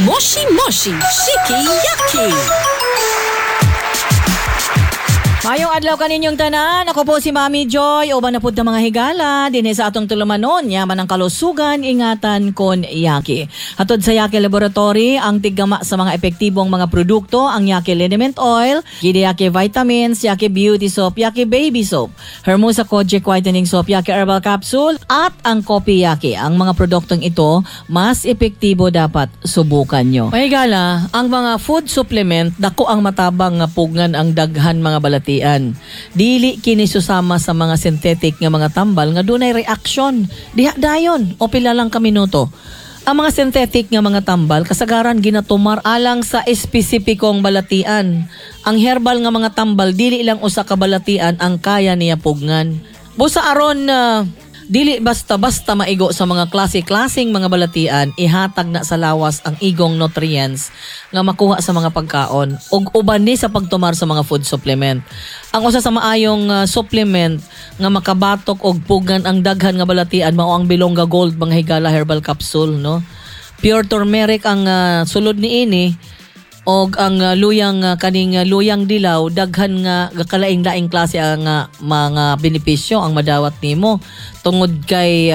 Moshi Moshi Shiki Yaki. Mayong adlaw kaninyong tanan, ako po si Mami Joy, uban na pud ng mga higala, dinhi sa atong tulumanon, yaman ang kalusugan, ingatan kon Yaki. Hatod sa Yaki Laboratory, ang tiggama sa mga epektibong mga produkto, ang Yaki Liniment Oil, Gidi Yaki Vitamins, Yaki Beauty Soap, Yaki Baby Soap, Hermosa Kojic Whitening Soap, Yaki Herbal Capsule, at ang Kopi Yaki. Ang mga produktong ito, mas epektibo dapat subukan nyo. May higala, ang mga food supplement, dako ang matabang nga pugngan ang daghan mga balati. Dili kini susama sa mga synthetic nga mga tambal nga dunay reaksyon. Diha dayon o pila lang ka minuto. Ang mga synthetic nga mga tambal kasagaran ginatumar alang sa espesipikong balatian. Ang herbal nga mga tambal dili lang usa ka balatian ang kaya niya pugngan. Busa aron dili basta-basta maigo sa mga klase-klaseng mga balatian, ihatag na sa lawas ang igong nutrients nga makuha sa mga pagkaon ug uban ni sa pagtumar sa mga food supplement. Ang usa sa maayong supplement nga makabatok og pugan ang daghan nga balatian mao ang Bilonga Gold mga higala herbal capsule, no? Pure turmeric ang sulod niini og ang kaning luyang dilaw daghan nga kalaing-laing klase ang mga benepisyo ang madawat nimo tungod kay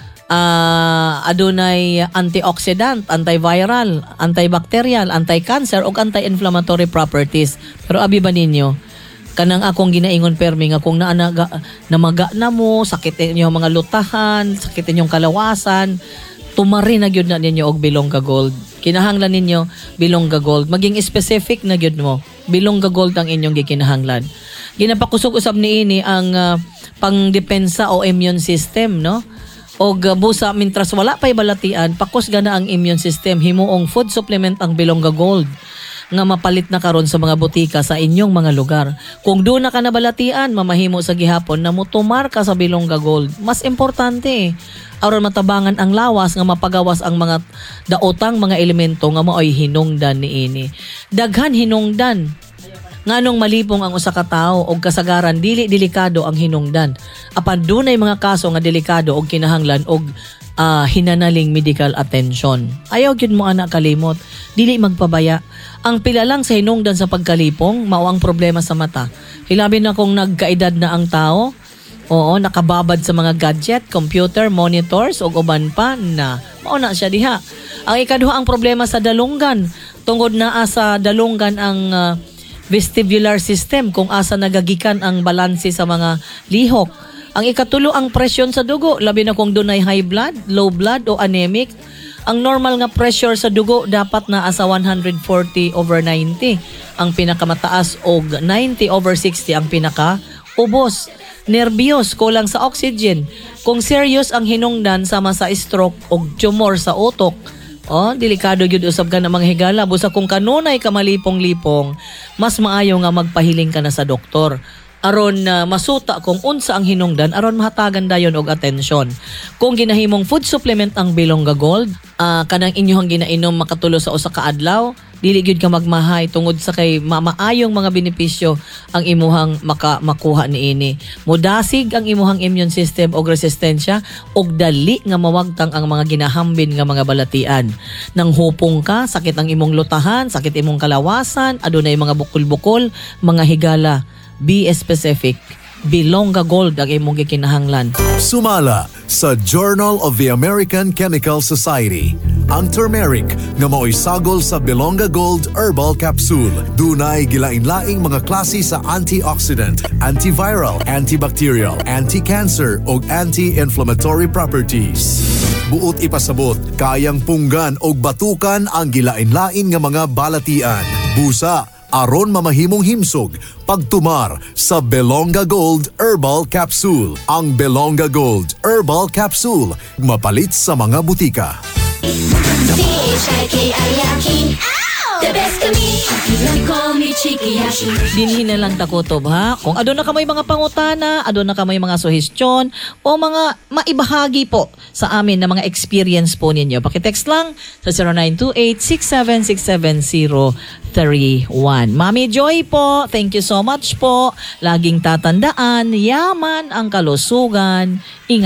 adunay antioxidant, antiviral, antibacterial, anti-cancer ug anti-inflammatory properties. Pero abi ba ninyo kanang akong ginaingon permi nga kung namaga na mo, sakit inyong mga lutahan, sakit inyong kalawasan, tumari na gyud na ninyo og Bilonga Gold. Kinahanglan ninyo Bilonga Gold. Maging specific na gyud mo. Bilonga Gold ang inyong gikinahanglan. Ginapakusog usab niini ang pangdepensa o immune system, no? Og busa mintras wala pay balatian, pakus gana ang immune system. Himuong food supplement ang Bilonga Gold nga mapalit na karon sa mga butika sa inyong mga lugar. Kung doon na ka nabalatian, mamahimo sa gihapon na mutumar ka sa Bilonga Gold. Mas importante aron matabangan ang lawas nga mapagawas ang mga daotang mga elemento nga maoy hinungdan niini. Daghan hinungdan. Nganong malipong ang usa ka tawo og kasagaran dili delikado ang hinungdan. Apan dunay mga kaso nga delikado og kinahanglan og hinanaling medical attention. Ayaw gyud mo ana kalimot, dili magpabaya. Ang pila lang sa hinungdan sa pagkalipong mao ang problema sa mata. Hilabi na kung nagkaedad na ang tao, oo, nakababad sa mga gadget, computer, monitors ug uban pa na mao na siya diha. Ang ikaduha ang problema sa dalunggan. Tungod naa sa dalunggan ang vestibular system kung asa nagagikan ang balanse sa mga lihok. Ang ikatulo ang presyon sa dugo, labi na kung dunay high blood, low blood o anemic. Ang normal nga pressure sa dugo dapat na asa 140/90 ang pinakamataas og 90/60 ang pinaka-ubos. Nervyos, kulang sa oxygen. Kung serious ang hinungdan sama sa stroke o tumor sa utok, delikado gyud usab ka na mga higala. Busa kung kanunay ka malipong-lipong, mas maayo nga magpahiling ka na sa doktor. Aron masuta kung unsa ang hinungdan, aron mahatagan dayon og atensyon. Kung ginahimong food supplement ang Bilonga Gold, kanang inyong ginainom makatulo sa usa ka adlaw, dili gyud ka magmahay tungod sa kay maayong mga benepisyo ang imuhang makuha niini. Mudasig ang imuhang immune system og resistensya og dali nga mawagtang ang mga ginahambin nga mga balatian. Nang hupong ka, sakit ang imong lutahan, sakit imong kalawasan, adunay mga bukol-bukol, mga higala. Be specific. Bilonga Gold ang imong gikinahanglan. Sumala sa Journal of the American Chemical Society. Ang turmeric nga mao'y sagol sa Bilonga Gold Herbal Capsule. Dunay gilain-laing mga klase sa antioxidant, antiviral, antibacterial, anti-cancer ug anti-inflammatory properties. Buot ipasabot, kayang punggan og batukan ang gilain-lain nga mga balatian. Busa aron mamahimong himsog pagtumar sa Bilonga Gold Herbal Capsule. Ang Bilonga Gold Herbal Capsule mapalit sa mga butika. The best of me, you call me Chiki Yaki. Dinhi na lang takutob ha. Kung aduna ka may mga pangutana, aduna ka may mga suhestyon o mga maibahagi po sa amin na mga experience po ninyo, pakitext lang sa 0928-6767031. Mami Joy po, thank you so much po. Laging tatandaan, yaman ang kalusugan. Ingat